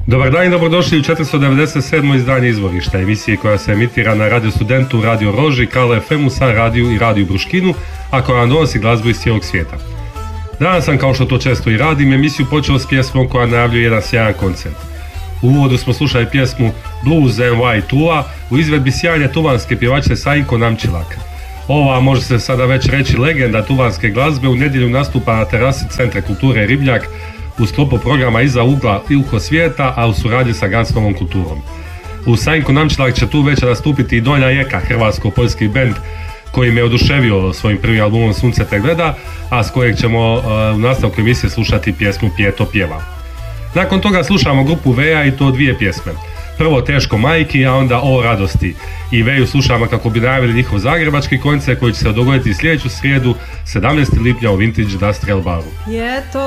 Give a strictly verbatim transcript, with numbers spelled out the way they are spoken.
Dobar dan i dobrodošli u četiristo devedeset sedmo izdanje Izvorišta, emisije koja se emitira na Radio Studentu, Radio Roži, Kale F M-u, San radiju i Radio Bruškinu, a koja nam donosi glazbu iz cijelog svijeta. Danas sam, kao što to često i radim, emisiju počeo s pjesmom koja najavljuje jedan sjajan koncert. U uvodu smo slušali pjesmu Blues N Y Tuva u izvedbi sjajne tuvanske pjevačice Sajnko Namčilak. Ova, može se sada već reći, legenda tuvanske glazbe u nedjelju nastupa na terasi Centra kulture Ribljak u sklopu programa Iza ugla i uho svijeta, a u suradnji sa Ganskovom kulturom. U Sajnko Namčilak će tu večer nastupiti i Donja Jeka, hrvatsko-poljski bend koji me oduševio svojim prvim albumom Sunce te gleda, a s kojeg ćemo uh, u nastavku emisije slušati pjesmu Pijeto pjeva. Nakon toga slušamo grupu Veja i to dvije pjesme. Prvo Teško majki, a onda O radosti. I Veju slušamo kako bi najavili njihov zagrebački koncert koji će se dogoditi sljedeću srijedu sedamnaestog lipnja u Vintage Industrial baru. Je to